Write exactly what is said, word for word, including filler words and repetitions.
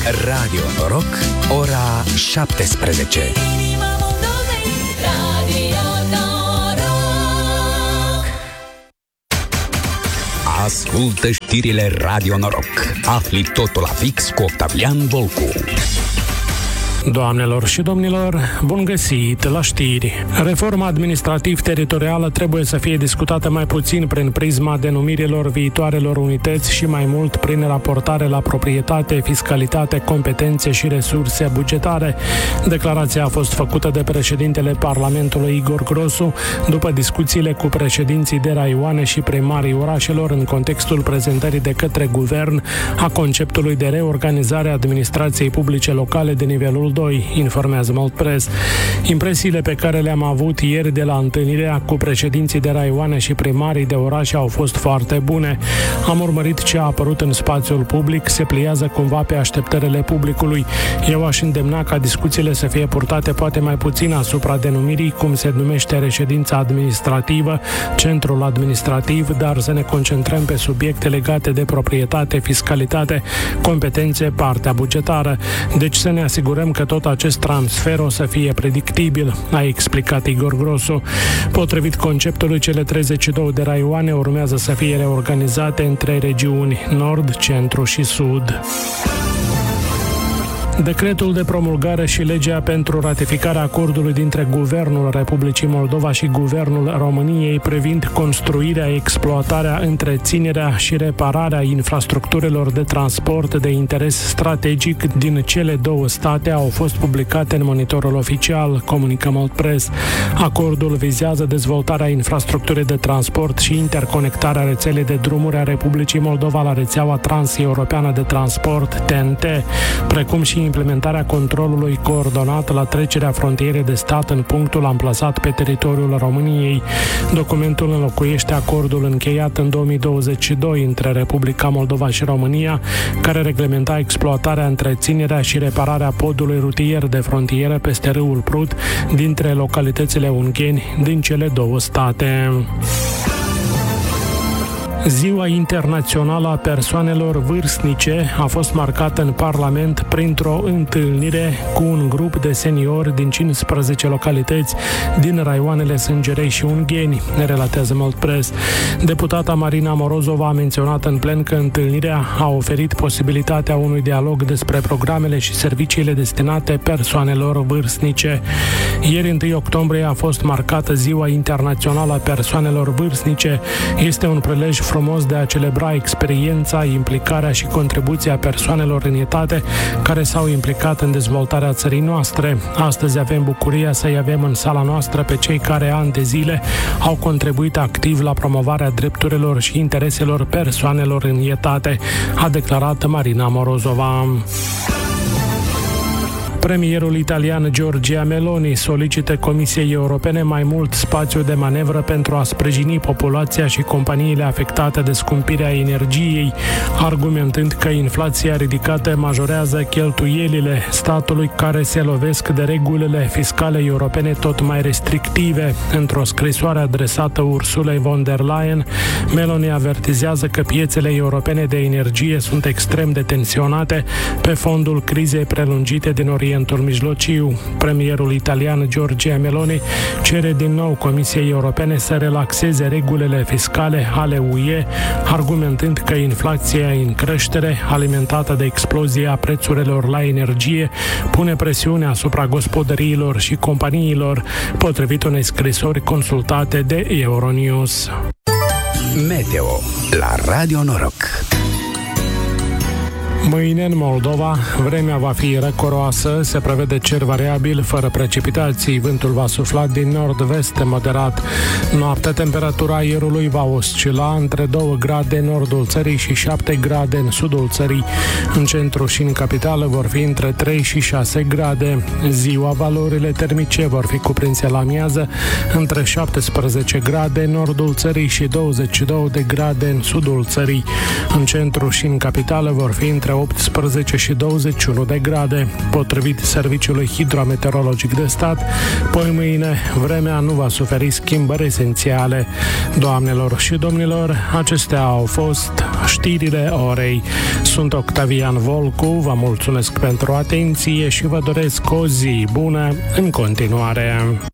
Radio Noroc, ora șaptesprezece. Ascultă știrile Radio Noroc. Afli totul la fix cu Octavian Volcu. Doamnelor și domnilor, bun găsit la știri. Reforma administrativ-teritorială trebuie să fie discutată mai puțin prin prisma denumirilor viitoarelor unități și mai mult prin raportare la proprietate, fiscalitate, competențe și resurse bugetare. Declarația a fost făcută de președintele Parlamentului Igor Grosu după discuțiile cu președinții de raioane și primarii orașelor în contextul prezentării de către guvern a conceptului de reorganizare a administrației publice locale de nivelul doi, informează Moldpress. Impresiile pe care le-am avut ieri de la întâlnirea cu președinții de raioane și primarii de orașe au fost foarte bune. Am urmărit ce a apărut în spațiul public, se pliază cumva pe așteptările publicului. Eu aș îndemna ca discuțiile să fie purtate poate mai puțin asupra denumirii, cum se numește reședința administrativă, centrul administrativ, dar să ne concentrăm pe subiecte legate de proprietate, fiscalitate, competențe, partea bugetară. Deci să ne asigurăm că tot acest transfer o să fie predictibil, a explicat Igor Grosu. Potrivit conceptului, cele treizeci și două de raioane urmează să fie reorganizate în trei regiuni, nord, centru și sud. Decretul de promulgare și legea pentru ratificarea acordului dintre Guvernul Republicii Moldova și Guvernul României privind construirea, exploatarea, întreținerea și repararea infrastructurilor de transport de interes strategic din cele două state au fost publicate în monitorul oficial, comunică Moldpress. Acordul vizează dezvoltarea infrastructurii de transport și interconectarea rețelei de drumuri a Republicii Moldova la rețeaua transeuropeană de transport T N T, precum și implementarea controlului coordonat la trecerea frontierei de stat în punctul amplasat pe teritoriul României. Documentul înlocuiește acordul încheiat în două mii douăzeci și doi între Republica Moldova și România, care reglementa exploatarea, întreținerea și repararea podului rutier de frontieră peste râul Prut dintre localitățile ungheni din cele două state. Ziua Internațională a Persoanelor Vârstnice a fost marcată în Parlament printr-o întâlnire cu un grup de seniori din cincisprezece localități din raioanele Sângerei și Ungheni, ne relatează Moldpress. Deputata Marina Morozova a menționat în plen că întâlnirea a oferit posibilitatea unui dialog despre programele și serviciile destinate persoanelor vârstnice. Ieri, întâi octombrie, a fost marcată Ziua Internațională a Persoanelor Vârstnice. Este un prilej frumos de a celebra experiența, implicarea și contribuția persoanelor în etate care s-au implicat în dezvoltarea țării noastre. Astăzi avem bucuria să-i avem în sala noastră pe cei care ani de zile au contribuit activ la promovarea drepturilor și intereselor persoanelor în etate, a declarat Marina Morozova. Premierul italian Giorgia Meloni solicită Comisiei Europene mai mult spațiu de manevră pentru a sprijini populația și companiile afectate de scumpirea energiei, argumentând că inflația ridicată majorează cheltuielile statului care se lovesc de regulile fiscale europene tot mai restrictive. Într-o scrisoare adresată Ursulei von der Leyen, Meloni avertizează că piețele europene de energie sunt extrem de tensionate pe fondul crizei prelungite din Orientul Mijlociu. Premierul italian Giorgia Meloni cere din nou Comisiei Europene să relaxeze regulile fiscale ale U E, argumentând că inflația în creștere, alimentată de explozia prețurilor la energie, pune presiune asupra gospodăriilor și companiilor, potrivit unei scrisori consultate de Euronews. Meteo la Radio Noroc. Mâine în Moldova, vremea va fi răcoroasă, se prevede cer variabil, fără precipitații, vântul va sufla din nord-vest moderat. Noaptea, temperatura aerului va oscila între doi grade în nordul țării și șapte grade în sudul țării. În centru și în capitală vor fi între trei și șase grade. Ziua, valorile termice vor fi cuprinse la amiază între șaptesprezece grade în nordul țării și douăzeci și două de grade în sudul țării. În centru și în capitală vor fi între optsprezece și douăzeci și unu de grade. Potrivit Serviciului Hidrometeorologic de Stat, poi mâine vremea nu va suferi schimbări esențiale. Doamnelor și domnilor, acestea au fost știrile orei. Sunt Octavian Volcu, vă mulțumesc pentru atenție și vă doresc o zi bună în continuare.